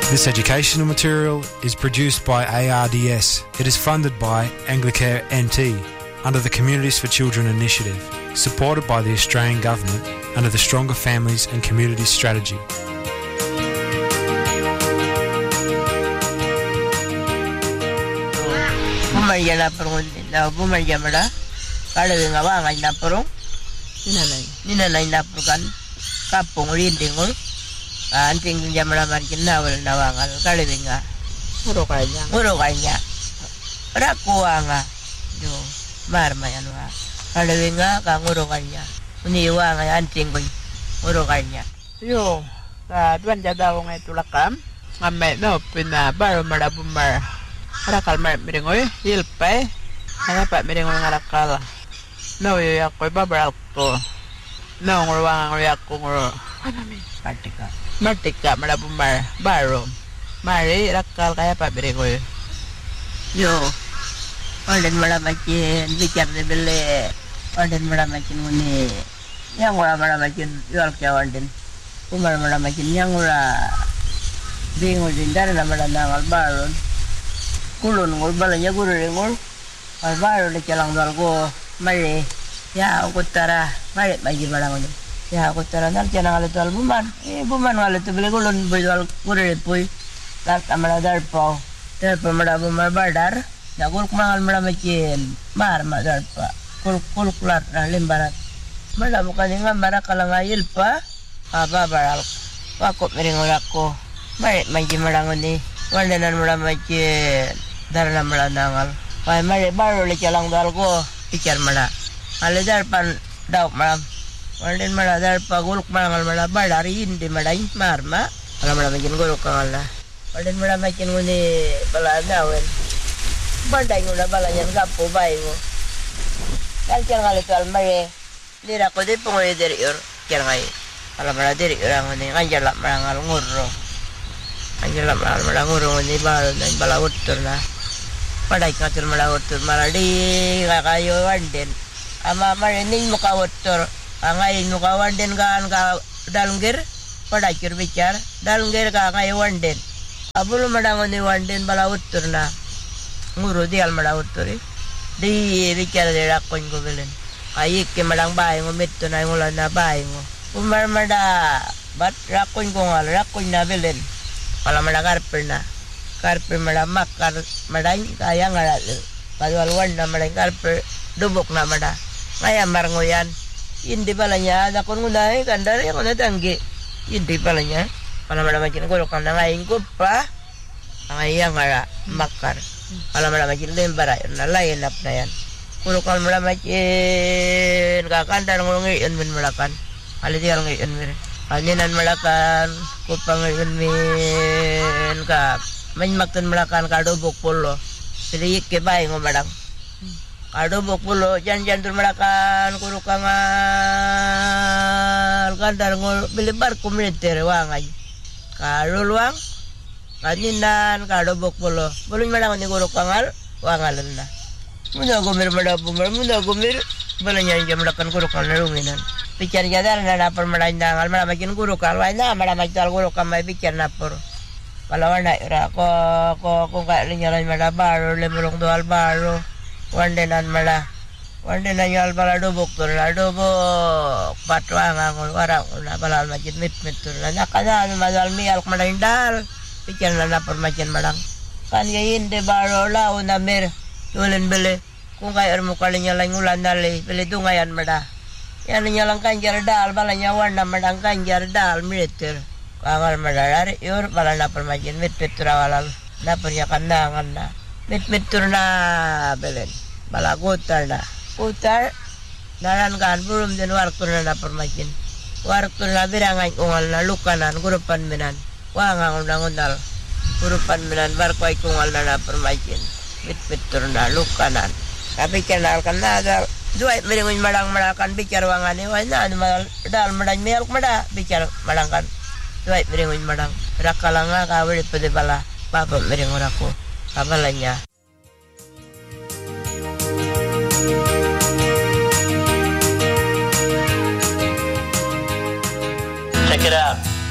This educational material is produced by ARDS. It is funded by Anglicare NT under the Communities for Children initiative, supported by the Australian Government under the Stronger Families and Communities Strategy. Bumayana perun na bumayamada kada nga wanga na perun ninanay na perkan kapong rindingol anting jamara markin nawal nawangal kada nga muro kanya rakuanga yo marmayan wa kada nga ka muro kanya uniwa nga anting ko muro kanya yo ka duan jadaw nga tulakam ngamme no pina baro marabumar rakal mar miringoy hilpay ana pa miringoy ngarakal no yo yakoy babral ko no ngurwang yakko nguro Martika marabumar baro mari rakal kaya pa miringoy yo olen maramakin bicar de bele olen maramakin muni yang ora maramakin yual kawan umar maramakin yang ora bingung dindar na malanangal baron kulon ngol balanya guru ngol albaro le chalang dal ko mari ya ukutara mari bagi balang ni ya ukutara nal chalang ale dal buman ngale tu bele kulon bejal guru pui tak amala dar pau ter pamada bumar badar ya gol kumangal mala makin mar madar pa kul kulat na limbarat mala bukan ngam bara kalangayil pa aba baral pakop meringon ako mari magi malangon ni wandanan mala makin darna mala nangal pai mari baru le chalang dal ko pikir mala ale dar pan daw malam wanden mala dar pa guluk mangal mala badari indi malai marma ala mala makin guluk kangala wanden mala makin nguni bala dawen bandai ngula bala yan gapo bai mo dal chalang ale tal mari dira ko de pongoy der yor chalang ala mala der orang nguni kanjala mangal ngurro anjala mala ngurro nguni bala utur na padai katur mala utur maradi kakayo wanden ama marenin muka utur angai muka wanden kan ka dalngir padai kir bicar dalngir ka angai wanden abulu madangon ni wanden bala utur na nguru di al mala uturi di bicar de rakon ko belen ayik ke madang bai ngomit to na ngulan na bai ngo umar mada bat rakon ko ngal rakon na belen pala madagar perna karpe mada makar madai kaya ngaral kalwal wanda madai karpe dubok na mada kaya marngoyan indi balanya ada kon ngunai kandar yang ona tangge indi balanya pala mada makin ko kan ngai pa ngai yang ngara makar pala mada makin lembara na lain apnayan kulo kan mada makin ka kandar ngongi en min melakan ali dial ngai en mir alinan melakan ko pangayon min ka main makan melakan kado bok polo sedikit ke bayi ngomadang kado bok polo jan tur melakan kurukangal kandar ngol belibar kumiliter wangai kado luang kaninan kado bok polo boleh madang ni kurukangal wangalan na muna gomir madapumar muna gomir balanya jam melakan kurukal narunginan pikir jadar na napar madang al makin kurukal wai na madamakital kurukal mai pikir napor kalau anda ira ko kaya linyalan mala baro lemurong doal baro wandenan yal bala dobok tur la dobok patwang ngol warang na balal majid mit tur la nakana madal mial kmadindal pikir na permacan malang kan gayin de baro la una mer tulen bele kung kaya mo kalinyalan ulan dali bele dungayan mada yan linyalan kanjar dal balanya warna madang kanjar dal meter kangal madalari yor bala na permajan mit walal na peryakan na mit tur na belen bala gutar naran kan belum den wartur na permajan wartur na birangan ungal na lukanan gurupan minan wangang undang gurupan minan barkoy kungal na permajan mit tur na lukanan tapi kenal kan ada dua meringun madang bicar wangane wana dal madang mialk mada bicar madangkan dua meringun madang rakalanga kawin pada bala papa meringun aku kabalanya